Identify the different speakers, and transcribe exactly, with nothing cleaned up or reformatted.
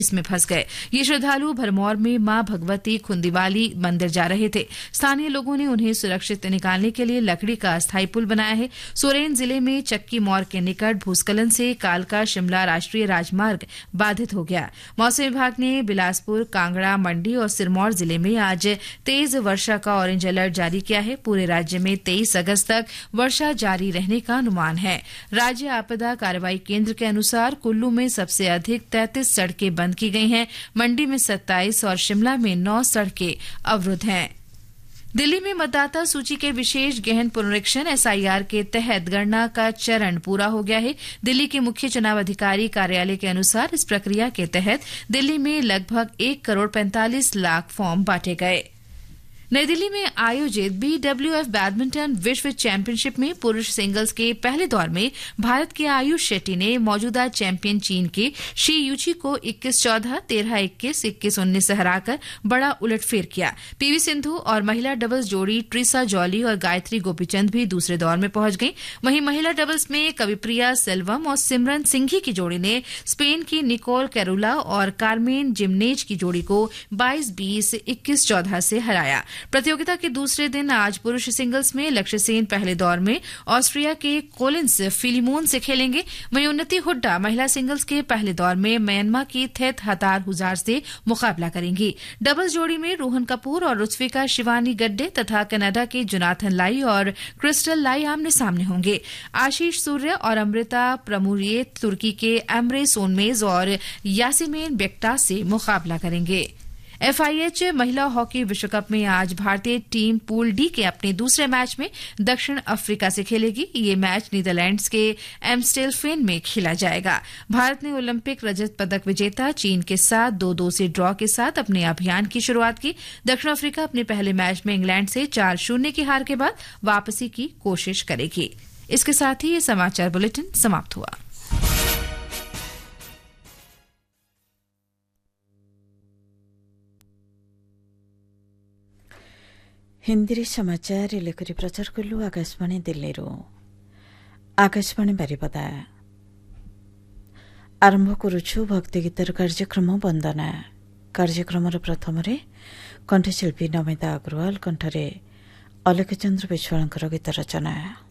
Speaker 1: इसमें फंस गए। ये श्रद्धालु भरमौर में मां भगवती खुंदीवाली मंदिर जा रहे थे। स्थानीय लोगों ने उन्हें सुरक्षित निकालने के लिए लकड़ी का अस्थायी पुल बनाया है। सोरेन जिले में चक्की मोड़ के निकट भूस्खलन से कालका शिमला राष्ट्रीय राजमार्ग बाधित हो गया। मौसम विभाग ने बिलासपुर, कांगड़ा, मंडी और सिरमौर जिले में आज तेज वर्षा का ऑरेंज अलर्ट जारी किया है। पूरे राज्य में तेईस अगस्त तक वर्षा जारी रहने का अनुमान है। राज्य आपदा कार्रवाई केंद्र के अनुसार कुल्लू में सबसे अधिक तैंतीस सड़कें बंद की गई हैं। मंडी में सत्ताईस और शिमला में नौ सड़कें अवरुद्ध हैं। दिल्ली में मतदाता सूची के विशेष गहन पुनरीक्षण एसआईआर के तहत गणना का चरण पूरा हो गया है। दिल्ली के मुख्य चुनाव अधिकारी कार्यालय के अनुसार इस प्रक्रिया के तहत दिल्ली में लगभग एक करोड़ पैंतालीस लाख फॉर्म बांटे गए। नई दिल्ली में आयोजित बीडब्ल्यूएफ बैडमिंटन विश्व चैंपियनशिप में पुरुष सिंगल्स के पहले दौर में भारत के आयुष शेट्टी ने मौजूदा चैंपियन चीन के शी यूची को इक्कीस चौदह, तेरह इक्कीस, इक्कीस उन्नीस से हराकर बड़ा उलटफेर किया। पीवी सिंधु और महिला डबल्स जोड़ी ट्रिसा जॉली और गायत्री गोपीचंद भी दूसरे दौर में पहुंच गई। वहीं महिला डबल्स में कविप्रिया सेल्वम और सिमरन सिंघी की जोड़ी ने स्पेन की निकोल कैरोला और कार्मेन जिमनेज की जोड़ी को बाईस बीस, इक्कीस चौदह से हराया। प्रतियोगिता के दूसरे दिन आज पुरुष सिंगल्स में लक्ष्य सेन पहले दौर में ऑस्ट्रिया के कोलिंस फिलिमोन से खेलेंगे। वहीं उन्नति हुड्डा महिला सिंगल्स के पहले दौर में म्यांमार की थेत हतार हुजार से मुकाबला करेंगी। डबल्स जोड़ी में रोहन कपूर और रुत्विका शिवानी गड्डे तथा कनाडा के जोनाथन लाई और क्रिस्टल लाई आमने सामने होंगे। आशीष सूर्य और अमृता प्रमुरिये तुर्की के एमरे सोनमेज और यासिमेन बेक्टास से मुकाबला करेंगे। एफआईएच महिला हॉकी विश्व कप में आज भारतीय टीम पूल डी के अपने दूसरे मैच में दक्षिण अफ्रीका से खेलेगी। ये मैच नीदरलैंड्स के एम्स्टेलफेन में खेला जाएगा। भारत ने ओलंपिक रजत पदक विजेता चीन के साथ दो दो से ड्रॉ के साथ अपने अभियान की शुरुआत की। दक्षिण अफ्रीका अपने पहले मैच में इंग्लैंड से चार शून्य की हार के बाद वापसी की कोशिश करेगी। इसके साथ ही ये समाचार बुलेटिन समाप्त हुआ।
Speaker 2: हिंदी समाचार लेखरी प्रचार कलु आकाशवाणी दिल्ली आकाशवाणी बारिपदा आरंभ करुछु भक्ति गीतर कार्यक्रम वंदना। कार्यक्रम प्रथम कंठशिल्पी नमिता अग्रवाल कंठरे अलेख चंद्र विश्वाल गीत रचना।